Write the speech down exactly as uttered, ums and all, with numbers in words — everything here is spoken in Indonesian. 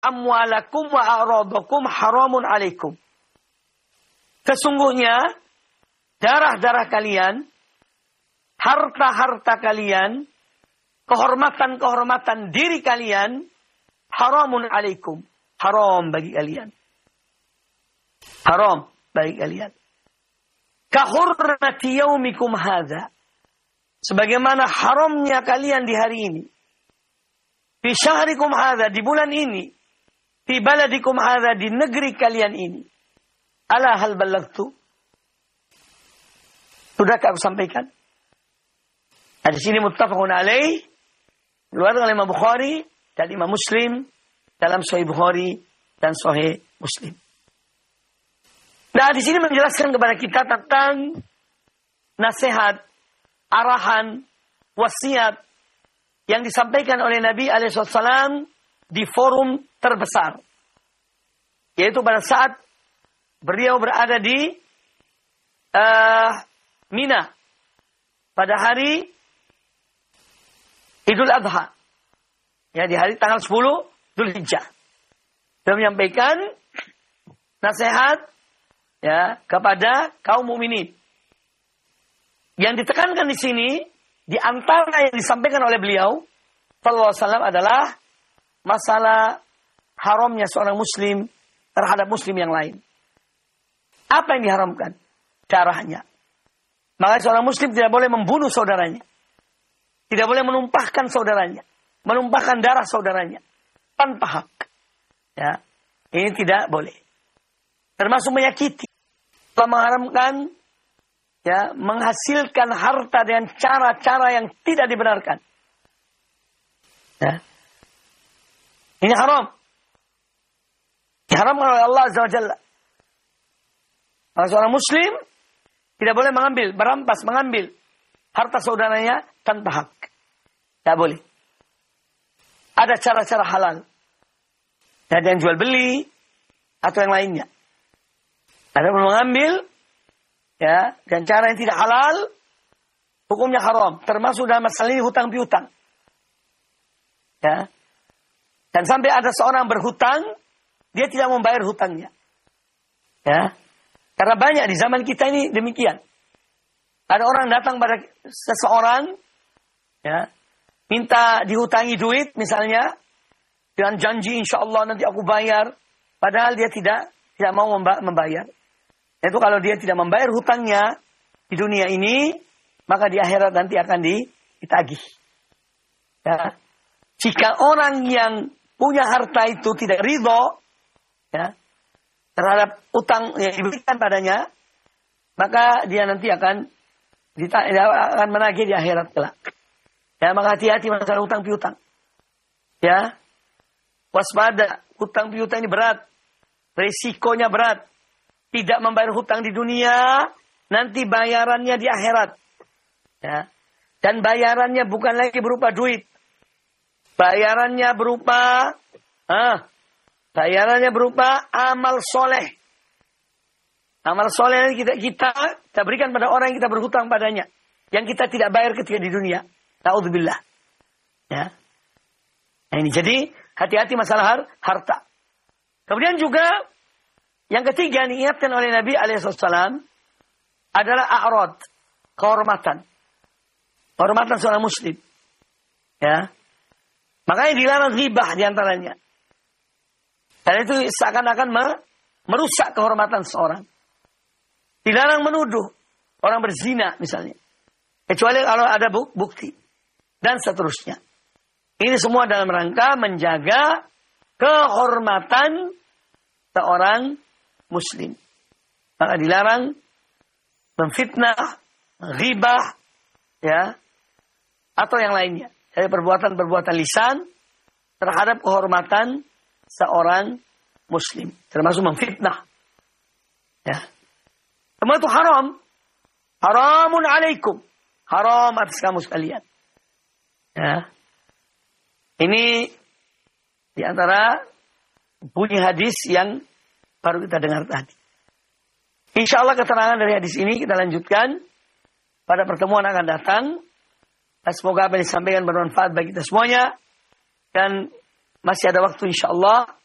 amwalakum wa a'radakum haramun alaikum. Sesungguhnya darah-darah kalian, harta-harta kalian, kehormatan-kehormatan diri kalian, haramun alaikum. Haram bagi kalian. Haram bagi kalian. Kahurmati yaumikum hadza. Sebagaimana haramnya kalian di hari ini. Fi syahrikum hadza, di bulan ini. Fi baladikum hadza, di negeri kalian ini. Ala hal ballagtu. Sudahkah aku sampaikan? Hadis ini muttafaqun alaih. Riwayat oleh Imam Bukhari dan Imam Muslim dalam Sahih Bukhari dan Sahih Muslim. Nah, di sini menjelaskan kepada kita tentang nasihat, arahan, wasiat yang disampaikan oleh Nabi alaihi wasallam di forum terbesar, yaitu pada saat beliau berada di uh, Mina pada hari Idul Adha, ya, di hari tanggal sepuluh Dzulhijjah. Beliau menyampaikan nasihat, ya, kepada kaum mukminin. Yang ditekankan di sini, di antara yang disampaikan oleh beliau sallallahu alaihi wasallam adalah masalah haramnya seorang muslim terhadap muslim yang lain. Apa yang diharamkan? Darahnya. Maka seorang muslim tidak boleh membunuh saudaranya. Tidak boleh menumpahkan saudaranya. Menumpahkan darah saudaranya tanpa hak. Ya, ini tidak boleh. Termasuk menyakiti. Telah mengharamkan, ya, menghasilkan harta dengan cara-cara yang tidak dibenarkan. Ya. Ini haram. Diharamkan oleh Allah Azza wa Jalla. Maka seorang muslim tidak boleh mengambil, berampas, mengambil harta saudaranya tanpa hak. Tidak boleh. Ada cara-cara halal. Ada yang jual beli atau yang lainnya. Ada yang mengambil, ya, dan cara yang tidak halal, hukumnya haram. Termasuk dalam masalah ini hutang piutang. Ya. Dan sampai ada seorang berhutang, dia tidak membayar hutangnya. Ya. Karena banyak di zaman kita ini demikian. Ada orang datang pada seseorang, ya, minta dihutangi duit misalnya, dengan janji insya Allah nanti aku bayar. Padahal dia tidak tidak mau membayar. Itu kalau dia tidak membayar hutangnya di dunia ini, maka di akhirat nanti akan ditagih. Ya. Jika orang yang punya harta itu tidak ridho, ya, terhadap utang yang diberikan padanya, maka dia nanti akan akan menagih di akhirat kelak. Ya, maka hati-hati masalah utang piutang. Ya, waspada, hutang piutang ini berat, risikonya berat. Tidak membayar hutang di dunia, nanti bayarannya di akhirat. Ya, dan bayarannya bukan lagi berupa duit, bayarannya berupa, ah, bayarannya berupa amal soleh. Amal soleh kita, kita kita berikan pada orang yang kita berhutang padanya, yang kita tidak bayar ketika di dunia. Ta'udzubillah. Ya. Nah, ini jadi hati-hati masalah harta. Kemudian juga yang ketiga diingatkan oleh Nabi alaihi wasallam adalah a'rad, kehormatan. Kehormatan seorang muslim. Ya. Makanya dilarang ghibah diantaranya. Dan itu seakan-akan merusak kehormatan seorang. Dilarang menuduh orang berzina misalnya. Kecuali kalau ada bukti. Dan seterusnya. Ini semua dalam rangka menjaga kehormatan seorang muslim. Maka dilarang memfitnah, ghibah, ya, atau yang lainnya. Dari perbuatan-perbuatan lisan terhadap kehormatan seorang muslim. Termasuk memfitnah. Ya. Semua itu haram. Haramun alaikum. Haram atas kamu sekalian. Ya. Ini di antara bunyi hadis yang baru kita dengar tadi. Insya Allah keterangan dari hadis ini kita lanjutkan pada pertemuan akan datang. Semoga apa yang disampaikan bermanfaat bagi kita semuanya. Dan masih ada waktu insya Allah